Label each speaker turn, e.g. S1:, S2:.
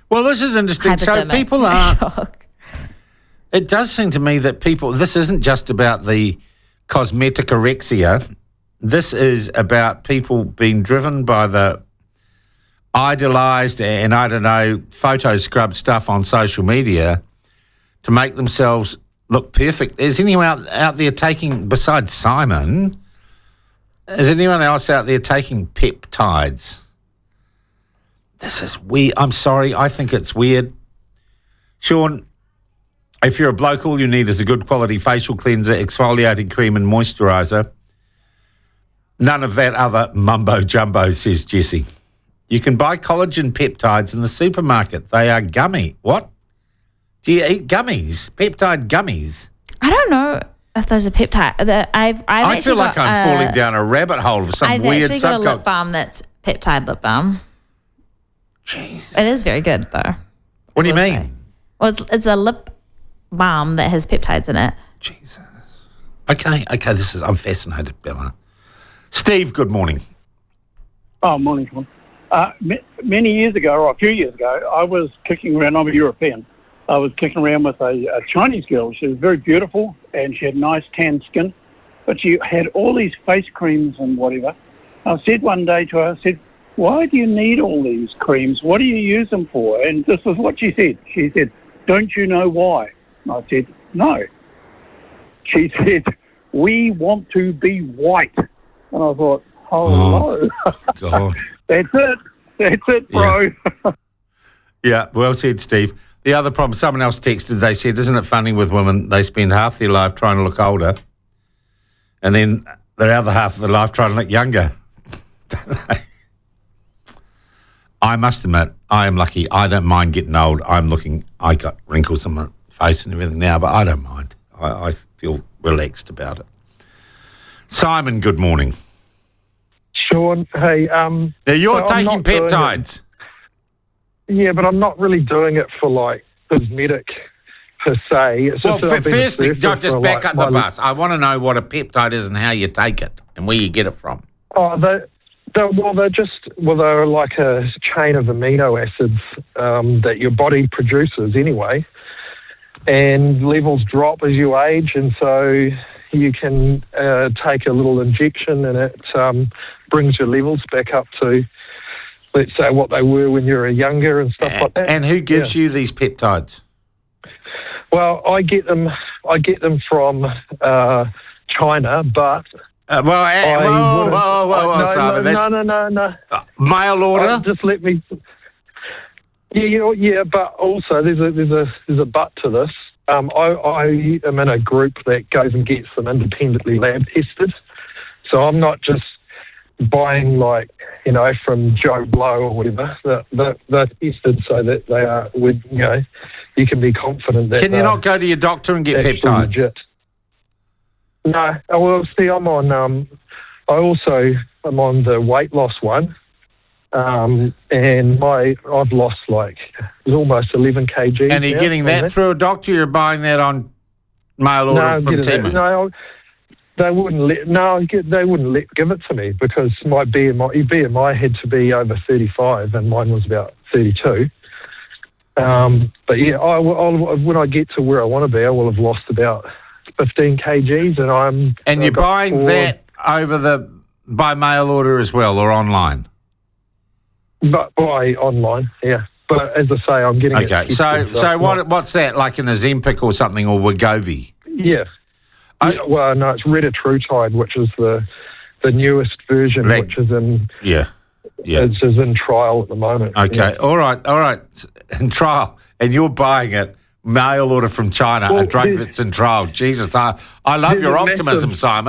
S1: Well, this is interesting. So
S2: hypothermic
S1: people are...
S2: shock.
S1: It does seem to me that people... This isn't just about the cosmeticorexia. This is about people being driven by the idealised and, I don't know, photo scrub stuff on social media to make themselves look perfect. Is anyone out there taking, besides Simon, is anyone else out there taking peptides? This is weird. I'm sorry. I think it's weird. Sean, if you're a bloke, all you need is a good quality facial cleanser, exfoliating cream and moisturiser. None of that other mumbo-jumbo, says Jesse. You can buy collagen peptides in the supermarket. They are gummy. What? Do you eat gummies? Peptide gummies?
S2: I don't know if there's a peptide.
S1: I feel like I'm falling down a rabbit hole of some weird
S2: I've actually got a lip balm that's peptide lip balm.
S1: Jeez.
S2: It is very good, though.
S1: What do you mean?
S2: Well, it's a lip balm that has peptides in it.
S1: Jesus. Okay. I'm fascinated, Bella. Steve, good morning.
S3: Oh, morning, Sean. Many years ago, or a few years ago, I was kicking around. I'm a European. I was kicking around with a Chinese girl. She was very beautiful, and she had nice tan skin, but she had all these face creams and whatever. I said one day to her, I said, why do you need all these creams? What do you use them for? And this is what she said. She said, don't you know why? And I said, no. She said, we want to be white. And I thought, no.
S1: God.
S3: That's it, bro.
S1: Yeah, well said, Steve. The other problem, someone else texted, they said, isn't it funny with women, they spend half their life trying to look older and then the other half of their life trying to look younger, don't they? I must admit, I am lucky. I don't mind getting old. I got wrinkles on my face and everything now, but I don't mind. I feel relaxed about it. Simon, good morning.
S4: Sean, hey.
S1: Now, you're taking peptides.
S4: Yeah, but I'm not really doing it for, like, cosmetic per se. It's
S1: well,
S4: just
S1: firstly, just back up the bus. I want to know what a peptide is and how you take it and where you get it from.
S4: Oh, they're like a chain of amino acids that your body produces anyway, and levels drop as you age, and so you can take a little injection and it brings your levels back up to, let's say, what they were when you were younger and stuff like that.
S1: And who gives you these peptides?
S4: Well, I get them from China, but No.
S1: Mail order?
S4: Just let me. Yeah, but also there's a but to this. I am in a group that goes and gets them independently lab tested, so I'm not just buying from Joe Blow or whatever. They're tested so that they are. You can be confident that.
S1: Can you not go to your doctor and get peptides?
S4: Legit. No, well, see, I'm on. I'm on the weight loss one, and I've lost almost 11 kg.
S1: And are you getting that through a doctor? You're buying that on mail order from Temu?
S4: No, they wouldn't give it to me because my BMI had to be over 35, and mine was about 32. But yeah, when I get to where I want to be, I will have lost about 15 kgs,
S1: and you're buying that by mail order as well, or online?
S4: But by online, yeah. But as I say, I'm getting it.
S1: Okay, so what's that, like an Ozempic or something, or Wegovy?
S4: Yeah. Well, no, it's Retatrutide, which is the newest version, which is in it's in trial at the moment.
S1: Okay, yeah. All right, in trial, and you're buying it mail order from China, a drug that's in trial. Jesus, I love your optimism, Simon.